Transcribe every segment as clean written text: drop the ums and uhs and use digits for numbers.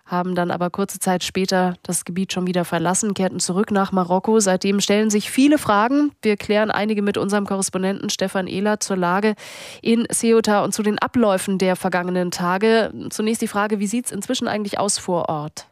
haben dann aber kurze Zeit später das Gebiet schon wieder verlassen, kehrten zurück nach Marokko. Seitdem stellen sich viele Fragen. Wir klären einige mit unserem Korrespondenten Stefan Ehlert zur Lage in Ceuta und zu den Abläufen der vergangenen Tage. Zunächst die Frage, wie sieht es inzwischen eigentlich aus vor Ort?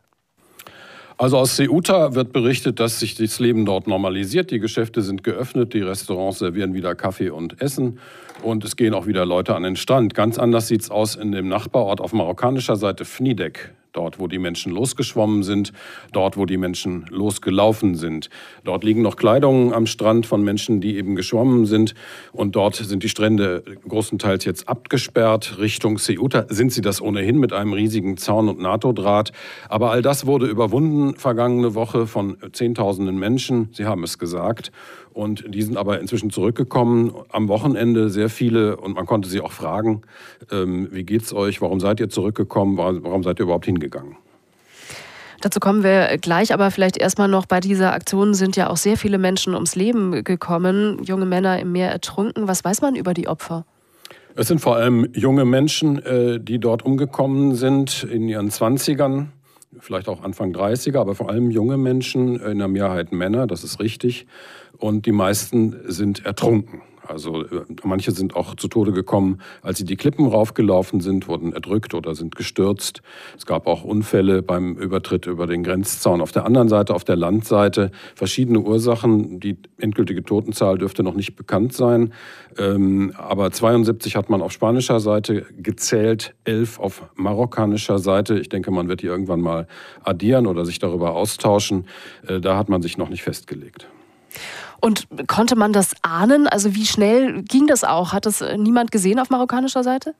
Also aus Ceuta wird berichtet, dass sich das Leben dort normalisiert. Die Geschäfte sind geöffnet, die Restaurants servieren wieder Kaffee und Essen und es gehen auch wieder Leute an den Strand. Ganz anders sieht es aus in dem Nachbarort auf marokkanischer Seite Fnidek. Dort, wo die Menschen losgeschwommen sind, dort, wo die Menschen losgelaufen sind. Dort liegen noch Kleidungen am Strand von Menschen, die eben geschwommen sind. Und dort sind die Strände großenteils jetzt abgesperrt. Richtung Ceuta sind sie das ohnehin mit einem riesigen Zaun und NATO-Draht. Aber all das wurde überwunden vergangene Woche von Zehntausenden Menschen. Sie haben es gesagt. Und die sind aber inzwischen zurückgekommen. Am Wochenende sehr viele. Und man konnte sie auch fragen, wie geht's euch? Warum seid ihr zurückgekommen? Warum seid ihr überhaupt hingegangen? Dazu kommen wir gleich, aber vielleicht erstmal noch, bei dieser Aktion sind ja auch sehr viele Menschen ums Leben gekommen, junge Männer im Meer ertrunken. Was weiß man über die Opfer? Es sind vor allem junge Menschen, die dort umgekommen sind, in ihren 20ern, vielleicht auch Anfang 30er, aber vor allem junge Menschen, in der Mehrheit Männer, das ist richtig. Und die meisten sind ertrunken. Also manche sind auch zu Tode gekommen, als sie die Klippen raufgelaufen sind, wurden erdrückt oder sind gestürzt. Es gab auch Unfälle beim Übertritt über den Grenzzaun auf der anderen Seite, auf der Landseite. Verschiedene Ursachen. Die endgültige Totenzahl dürfte noch nicht bekannt sein. Aber 72 hat man auf spanischer Seite gezählt, 11 auf marokkanischer Seite. Ich denke, man wird die irgendwann mal addieren oder sich darüber austauschen. Da hat man sich noch nicht festgelegt. Und konnte man das ahnen? Also wie schnell ging das auch? Hat das niemand gesehen auf marokkanischer Seite?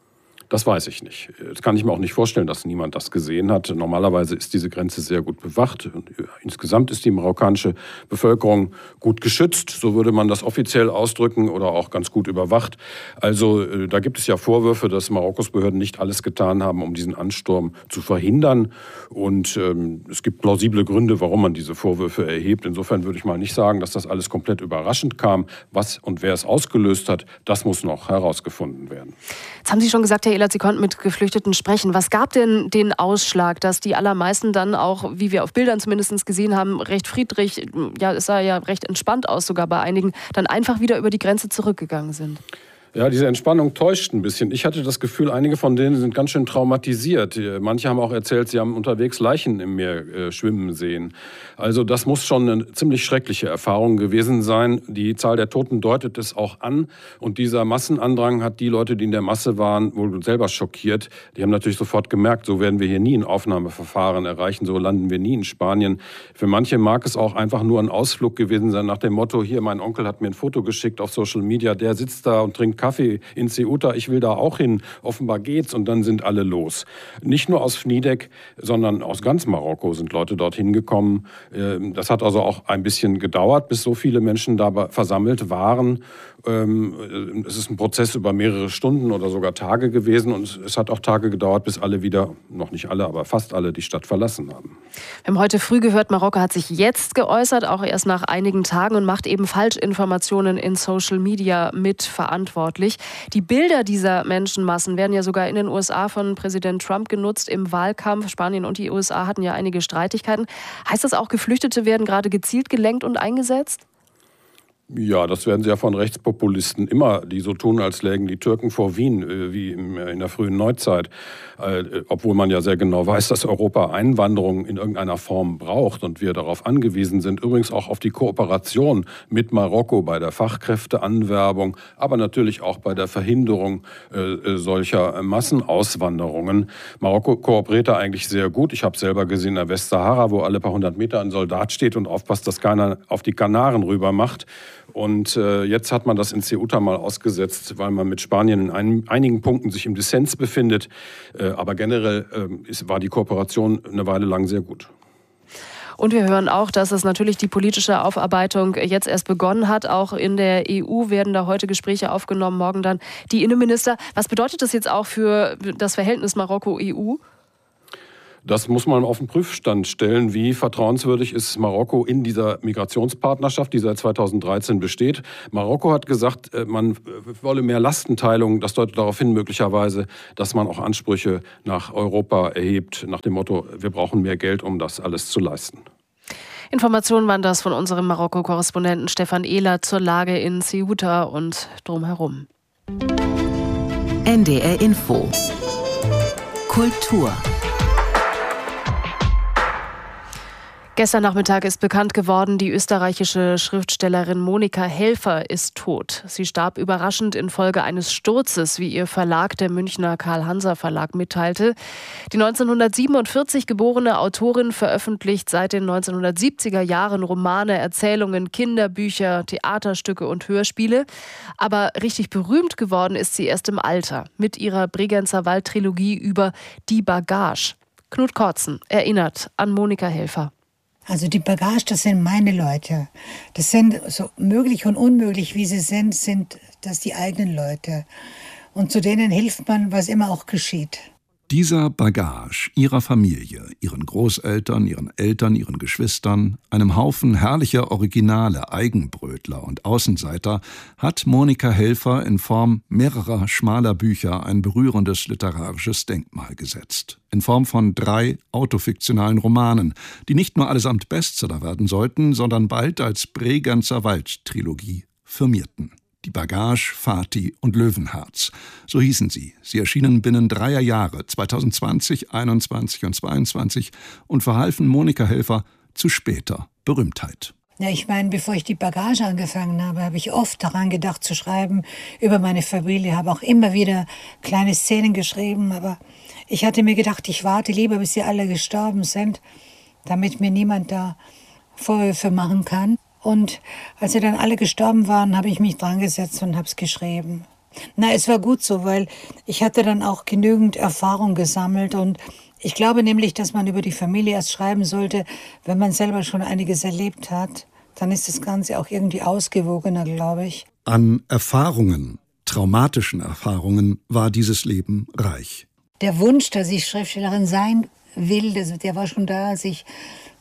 Das weiß ich nicht. Das kann ich mir auch nicht vorstellen, dass niemand das gesehen hat. Normalerweise ist diese Grenze sehr gut bewacht. Und insgesamt ist die marokkanische Bevölkerung gut geschützt, so würde man das offiziell ausdrücken, oder auch ganz gut überwacht. Also da gibt es ja Vorwürfe, dass Marokkos Behörden nicht alles getan haben, um diesen Ansturm zu verhindern. Und es gibt plausible Gründe, warum man diese Vorwürfe erhebt. Insofern würde ich mal nicht sagen, dass das alles komplett überraschend kam. Was und wer es ausgelöst hat, das muss noch herausgefunden werden. Jetzt haben Sie schon gesagt, Herr Ehlert, Sie konnten mit Geflüchteten sprechen. Was gab denn den Ausschlag, dass die allermeisten dann auch, wie wir auf Bildern zumindest gesehen haben, recht friedlich, ja, es sah ja recht entspannt aus sogar bei einigen, dann einfach wieder über die Grenze zurückgegangen sind? Ja, diese Entspannung täuscht ein bisschen. Ich hatte das Gefühl, einige von denen sind ganz schön traumatisiert. Manche haben auch erzählt, sie haben unterwegs Leichen im Meer schwimmen sehen. Also das muss schon eine ziemlich schreckliche Erfahrung gewesen sein. Die Zahl der Toten deutet es auch an. Und dieser Massenandrang hat die Leute, die in der Masse waren, wohl selber schockiert. Die haben natürlich sofort gemerkt, so werden wir hier nie ein Aufnahmeverfahren erreichen, so landen wir nie in Spanien. Für manche mag es auch einfach nur ein Ausflug gewesen sein nach dem Motto, hier, mein Onkel hat mir ein Foto geschickt auf Social Media, der sitzt da und trinkt Kaffee in Ceuta, ich will da auch hin, offenbar geht's, und dann sind alle los. Nicht nur aus Fnidek, sondern aus ganz Marokko sind Leute dorthin gekommen. Das hat also auch ein bisschen gedauert, bis so viele Menschen da versammelt waren. Es ist ein Prozess über mehrere Stunden oder sogar Tage gewesen, und es hat auch Tage gedauert, bis alle wieder, noch nicht alle, aber fast alle, die Stadt verlassen haben. Wir haben heute früh gehört, Marokko hat sich jetzt geäußert, auch erst nach einigen Tagen, und macht eben Falschinformationen in Social Media mitverantwortlich. Die Bilder dieser Menschenmassen werden ja sogar in den USA von Präsident Trump genutzt im Wahlkampf. Spanien und die USA hatten ja einige Streitigkeiten. Heißt das auch, Geflüchtete werden gerade gezielt gelenkt und eingesetzt? Ja, das werden sie ja von Rechtspopulisten immer, die so tun, als lägen die Türken vor Wien, wie in der frühen Neuzeit. Obwohl man ja sehr genau weiß, dass Europa Einwanderung in irgendeiner Form braucht und wir darauf angewiesen sind. Übrigens auch auf die Kooperation mit Marokko bei der Fachkräfteanwerbung, aber natürlich auch bei der Verhinderung solcher Massenauswanderungen. Marokko kooperiert da eigentlich sehr gut. Ich habe selber gesehen in der Westsahara, wo alle paar hundert Meter ein Soldat steht und aufpasst, dass keiner auf die Kanaren rüber macht. Und jetzt hat man das in Ceuta mal ausgesetzt, weil man mit Spanien in einigen Punkten sich im Dissens befindet. Aber generell war die Kooperation eine Weile lang sehr gut. Und wir hören auch, dass es natürlich die politische Aufarbeitung jetzt erst begonnen hat. Auch in der EU werden da heute Gespräche aufgenommen, morgen dann die Innenminister. Was bedeutet das jetzt auch für das Verhältnis Marokko-EU? Das muss man auf den Prüfstand stellen. Wie vertrauenswürdig ist Marokko in dieser Migrationspartnerschaft, die seit 2013 besteht? Marokko hat gesagt, man wolle mehr Lastenteilung. Das deutet darauf hin, möglicherweise, dass man auch Ansprüche nach Europa erhebt, nach dem Motto, wir brauchen mehr Geld, um das alles zu leisten. Informationen waren das von unserem Marokko-Korrespondenten Stefan Ehler zur Lage in Ceuta und drumherum. NDR Info. Kultur. Gestern Nachmittag ist bekannt geworden, die österreichische Schriftstellerin Monika Helfer ist tot. Sie starb überraschend infolge eines Sturzes, wie ihr Verlag, der Münchner Karl-Hanser-Verlag, mitteilte. Die 1947 geborene Autorin veröffentlicht seit den 1970er Jahren Romane, Erzählungen, Kinderbücher, Theaterstücke und Hörspiele. Aber richtig berühmt geworden ist sie erst im Alter mit ihrer Bregenzer Wald-Trilogie über Die Bagage. Knut Kortzen erinnert an Monika Helfer. Also die Bagage, das sind meine Leute. Das sind so möglich und unmöglich, wie sie sind das die eigenen Leute. Und zu denen hilft man, was immer auch geschieht. Dieser Bagage ihrer Familie, ihren Großeltern, ihren Eltern, ihren Geschwistern, einem Haufen herrlicher Originale, Eigenbrötler und Außenseiter, hat Monika Helfer in Form mehrerer schmaler Bücher ein berührendes literarisches Denkmal gesetzt. In Form von 3 autofiktionalen Romanen, die nicht nur allesamt Bestseller werden sollten, sondern bald als Bregenzer Wald-Trilogie firmierten. Die Bagage, Fatih und Löwenherz. So hießen sie. Sie erschienen binnen 3 Jahre, 2020, 21 und 22, und verhalfen Monika Helfer zu später Berühmtheit. Ja, ich meine, bevor ich die Bagage angefangen habe, habe ich oft daran gedacht zu schreiben über meine Familie, habe auch immer wieder kleine Szenen geschrieben, aber ich hatte mir gedacht, ich warte lieber, bis sie alle gestorben sind, damit mir niemand da Vorwürfe machen kann. Und als sie dann alle gestorben waren, habe ich mich dran gesetzt und habe es geschrieben. Es war gut so, weil ich hatte dann auch genügend Erfahrung gesammelt. Und ich glaube nämlich, dass man über die Familie erst schreiben sollte, wenn man selber schon einiges erlebt hat. Dann ist das Ganze auch irgendwie ausgewogener, glaube ich. An Erfahrungen, traumatischen Erfahrungen, war dieses Leben reich. Der Wunsch, dass ich Schriftstellerin sein will, der war schon da, als ich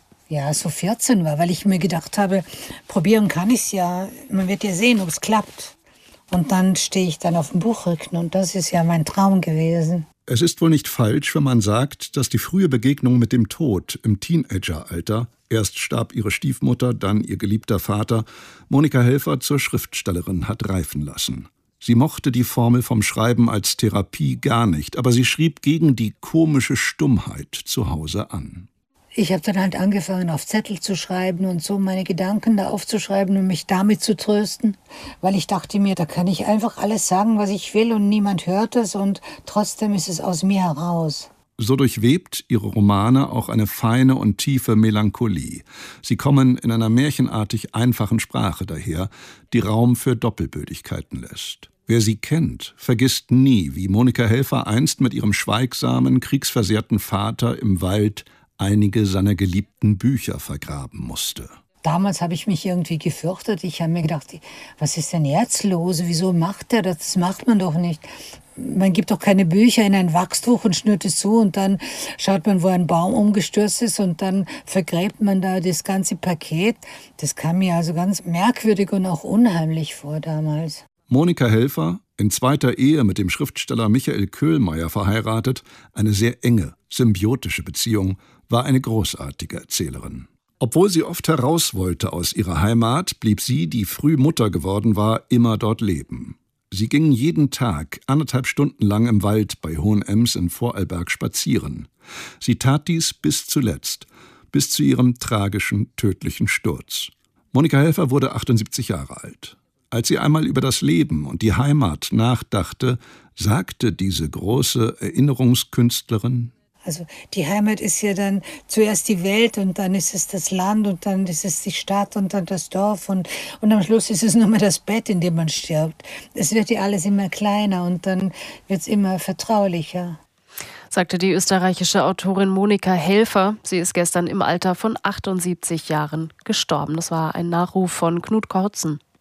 so 14 war, weil ich mir gedacht habe, probieren kann ich es ja, man wird ja sehen, ob es klappt. Und dann stehe ich dann auf dem Buchrücken und das ist ja mein Traum gewesen. Es ist wohl nicht falsch, wenn man sagt, dass die frühe Begegnung mit dem Tod im Teenageralter, erst starb ihre Stiefmutter, dann ihr geliebter Vater, Monika Helfer zur Schriftstellerin hat reifen lassen. Sie mochte die Formel vom Schreiben als Therapie gar nicht, aber sie schrieb gegen die komische Stummheit zu Hause an. Ich habe dann halt angefangen, auf Zettel zu schreiben und so meine Gedanken da aufzuschreiben und mich damit zu trösten, weil ich dachte mir, da kann ich einfach alles sagen, was ich will und niemand hört es und trotzdem ist es aus mir heraus. So durchwebt ihre Romane auch eine feine und tiefe Melancholie. Sie kommen in einer märchenartig einfachen Sprache daher, die Raum für Doppelbödigkeiten lässt. Wer sie kennt, vergisst nie, wie Monika Helfer einst mit ihrem schweigsamen, kriegsversehrten Vater im Wald einige seiner geliebten Bücher vergraben musste. Damals habe ich mich irgendwie gefürchtet. Ich habe mir gedacht, was ist denn jetzt los? Wieso macht er das? Das macht man doch nicht. Man gibt doch keine Bücher in ein Wachstuch und schnürt es zu und dann schaut man, wo ein Baum umgestürzt ist und dann vergräbt man da das ganze Paket. Das kam mir also ganz merkwürdig und auch unheimlich vor damals. Monika Helfer, in zweiter Ehe mit dem Schriftsteller Michael Köhlmeier verheiratet, eine sehr enge, symbiotische Beziehung, war eine großartige Erzählerin. Obwohl sie oft heraus wollte aus ihrer Heimat, blieb sie, die früh Mutter geworden war, immer dort leben. Sie ging jeden Tag 1,5 Stunden lang im Wald bei Hohenems in Vorarlberg spazieren. Sie tat dies bis zuletzt, bis zu ihrem tragischen, tödlichen Sturz. Monika Helfer wurde 78 Jahre alt. Als sie einmal über das Leben und die Heimat nachdachte, sagte diese große Erinnerungskünstlerin: Also die Heimat ist ja dann zuerst die Welt und dann ist es das Land und dann ist es die Stadt und dann das Dorf und am Schluss ist es nur mehr das Bett, in dem man stirbt. Es wird ja alles immer kleiner und dann wird es immer vertraulicher. Sagte die österreichische Autorin Monika Helfer. Sie ist gestern im Alter von 78 Jahren gestorben. Das war ein Nachruf von Knut Kortzen.